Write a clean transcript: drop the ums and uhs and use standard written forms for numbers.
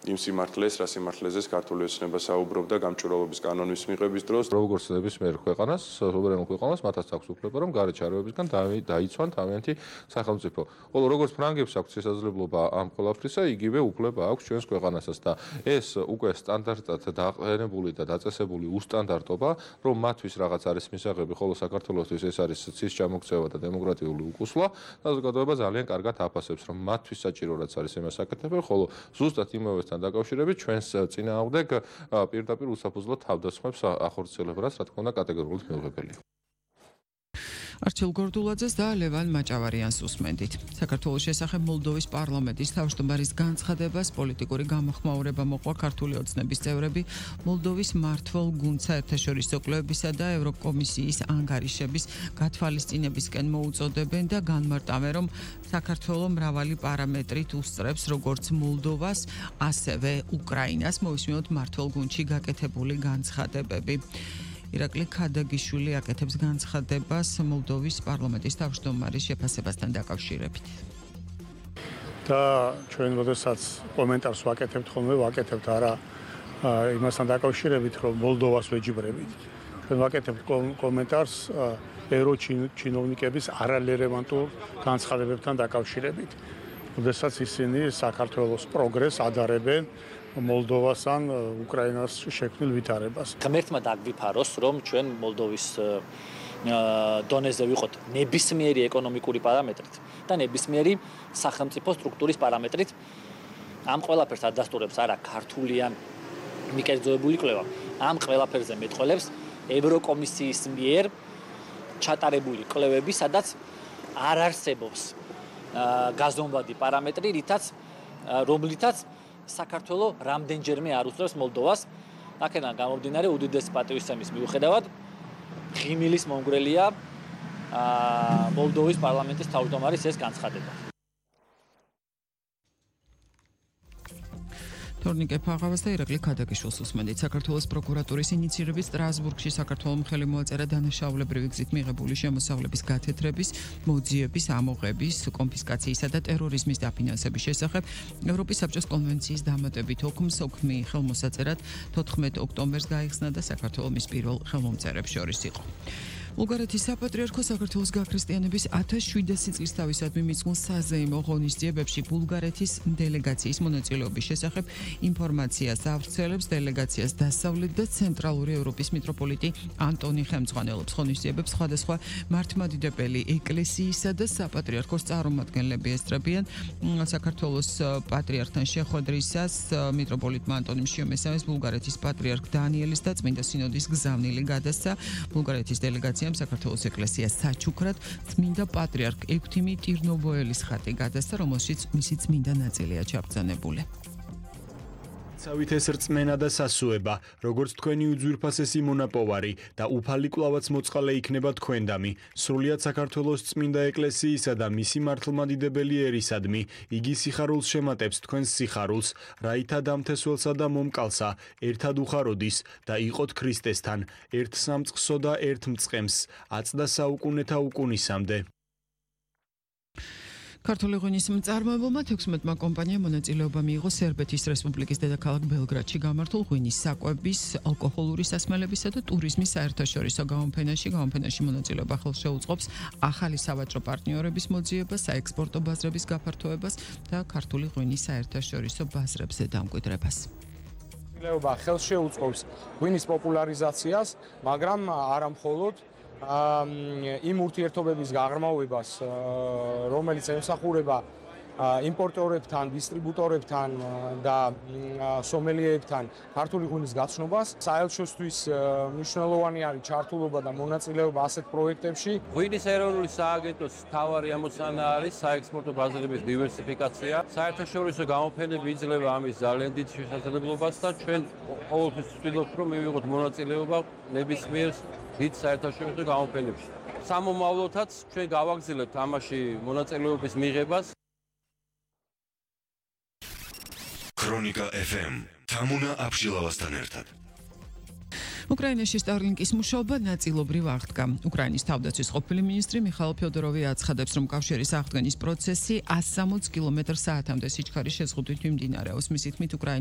იმ სიმართლეს, რა სიმართლეზეც ქართული ოცნება საუბრობდა გამჭვირვალობის კანონის მიღების დროს. როგორც ნებისმიერ ქვეყანას, სუვერენულ ქვეყანას მათაც აქვს უფლება, რომ გარე ჩარევებისგან დაიცვან თავიანთი სახელმწიფო. ხოლო როგორც ფრანგებს აქვს შესაძლებლობა ამ ყველაფრისა, იგივე უფლება აქვს ჩვენს ქვეყანასაც და ეს უკვე სტანდარტად დაყენებული და დაწესებული უსტანდარტობა, რომ მათთვის რაღაც არის მისაღები, ხოლო საქართველოსთვის ეს არის ცის ჩამოქცევა და დემოკრატიული უკუსვლა, საზოგადოება ძალიან კარგად აფასებს, რომ მათთვის საჭირო რაც არის იმას აკეთებენ, ხოლო ზუსტად იმავესთან დაკავშირებით ჩვენს წინააღმდეგ პირდაპირ უსაფუძვლო თავდასხმებს ახორციელებს, რაც რა თქმა უნდა კატეგორიულად მიუღებელია. არჩილ გორდულაძეს და ლევან მაჭავარიანს უსმენდით. საქართველოს შესახებ მოლდოვის პარლამენტის თავმჯდომარის განცხადებას პოლიტიკური გამოხმაურება მოყვა ქართული ოცნების წევრები მოლდოვის მმართველ გუნდს საერთაშორისო კვლევებისა და ევროკომისიის ანგარიშების გათვალისწინებისკენ მოუწოდებენ და განმარტავენ, რომ საქართველოს მრავალი პარამეტრით უსწრებს როგორც მოლდოვას, ასევე უკრაინას. მოვისმინოთ მმართველ გუნდში გაკეთებული განცხადებები. ირაკლი ქადაგიშვილი აკეთებს განცხადებას მოლდოვის პარლამენტის თავმჯდომარის შეფასებასთან დაკავშირებით. და ჩვენ როდესაც კომენტარს ვაკეთებთ ხოლმე, ვაკეთებთ არა იმასთან დაკავშირებით, რომ მოლდოვას ვეჯიბრებით. ჩვენ ვაკეთებთ კომენტარს ევროჩინოვნიკების არარელევანტურ განცხადებებთან დაკავშირებით. როდესაც ისინი საქართველოს პროგრესს ადარებენ მოლდოვას ან უკრაინას შექმნილ ვითარებას. ღმერთმა დაგვიფაროს, რომ ჩვენ მოლდოვის დონეზე ვიყოთ ნებისმიერი ეკონომიკური პარამეტრით და ნებისმიერი სახელმწიფო სტრუქტურის პარამეტრით. ამ ყველაფერს ადასტურებს არა ქართულიან მიკერძოებული კვლევა. ამ ყველაფერზე მეტყველებს ევროკომისიის მიერ ჩატარებული კვლევები, სადაც არ არსებობს გაზომვადი პარამეტრი, რომლითაც საქართველოს რამდენჯერმე არ უსწრებს მოლდოვას. აქედან გამომდინარე უდიდესი პატივისცემის მიუხედავად ღიმილის მომგვრელია მოლდოვის პარლამენტის თავმჯდომარის ეს განცხადება. თორნიკე ფაღავას და ირაკლი ქადაგიშვილს უსმენდით. საქართველოს პროკურატურის ინიციირებით სტრასბურგში საქართველოს მხელი მოაწერა დანაშაულებრივი გზით მიღებული შემოსავლების გათეთრების, მოძიების, ამოღების, კონფისკაციისა და ტერორიზმის დაფინანსების შესახებ ევროპის საბჭოს კონვენციის დამატებით ოქმი ხელმოსაწერად 14 ოქტომბერს გაიხსნა და საქართველოს მის პირველ ხელმომწერებს შორის იყო. ბულგარეთის საპატრიარქო საქართველოს გაქრისტიანების 1700 წლისთავისადმი მიძღვნილ საზეიმო ღონისძიებებში ბულგარეთის დელეგაციის მონაწილეობის შესახებ ინფორმაციას ავრცელებს დელეგაციას დასავლეთ და ცენტრალური ევროპის მიტროპოლიტი ანტონი ხელმძღვანელობს. ღონისძიებებს სხვადასხვა მართლმადიდებელი ეკლესიისა და საპატრიარქოს წარმომადგენლები ესწრებიან. საქართველოს პატრიარქთან შეხვედრისას მიტროპოლიტმა ანტონიმ შიომესამეს ბულგარეთის პატრიარქ დანიელის და წმინდა სინოდის გზავნილი გადასცა. ბულგარეთის დელეგაცია საქართველოს ეკლესიას საჩუქრად წმინდა პატრიარქ ექვთიმი ტირნოვოელის ხატი გადასცა, რომელშიც მისი წმინდა ნაწილია ჩაბრძანებული. ცავით ეს რწმენა და სასუება, როგორც თქვენი უძვირფასესი მონაპოვარი და უფალი კვლავაც მოწყალე იქნება თქვენდამი, სრულიად საქართველოს წმინდა ეკლესიისა და მისი მართლმადიდებელი ერისადმი, იგი სიხარულს შემატებს თქვენს სიხარულს, რაითა დამთესველსა და მომკალსა, ერთად უხაროდის და იყოთ ქრისტესთან, ერთ სამწყსო და ერთ მწყემს, აწდა საუკუნეთა უკუნისამდე. ქართული ღვინის მწარმოებელმა 16-მა კომპანიამ მონაწილეობა მიიღო სერბეთის რესპუბლიკის დედაქალაქ ბელგრადში გამართულ ღვინის საკვების, ალკოჰოლური სასმელებისა და ტურიზმის საერთაშორისო გამოფენაში. გამოფენაში მონაწილეობა ხელს შეუწყობს ახალი სავაჭრო პარტნიორების მოძიებას, საექსპორტო ბაზრების გაფართოებას და ქართული ღვინის საერთაშორისო ბაზრებზე დამკვიდრებას. მონაწილეობა ხელს შეუწყობს ღვინის პოპულარიზაციას, მაგრამ არა მხოლოდ იმ ურთიერთობების გაღრმავებას, რომელიც ემსახურება იმპორტორებთან, დისტრიბუტორებთან და სომელიეებთან ქართული ღვინის გაცნობას. საელჩოსთვის მნიშვნელოვანი არის ჩართულობა და მონაწილეობა ასეთ პროექტებში. ღვინის ეროვნული სააგენტოს მთავარი ამოცანა არის საექსპორტო ბაზრების დივერსიფიკაცია. საერთაშორისო გამოფენები იძლევა ამის ძალიან დიდ შესაძლებლობას და ჩვენ ყოველთვის ვცდილობთ, რომ მივიღოთ მონაწილეობა ნებისმიერ დიდ საერთაშორისო გამოფენებში. სამომავლოდაც ჩვენ გავაგრძელებთ ამაში მონაწილეობის მიღებას. ქრონიკა FM თამუნა აბშილავასთან ერთად. უკრაინაში სტარლინკის მუშაობა ნაწილობრივ აღდგა. უკრაინის თავდაცვის ყოფილი მინისტრი მიხაილ ფიოდოროვი აცხადებს, რომ კავშირის აღდგენის პროცესი 160 კმ/სთ-ამდე სიჩქარის შეზღუდვით მიმდინარეობს. მისი თქმით, უკრაინის